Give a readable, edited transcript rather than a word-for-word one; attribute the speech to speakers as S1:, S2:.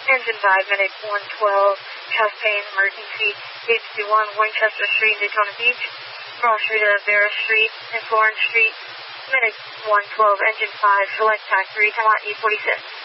S1: Engine 5, Medic 112, chest pain, emergency, 821 Winchester Street, Daytona Beach, cross street of Vera Street and Florence Street, Medic 112, Engine 5, select TAC 3, come out E46.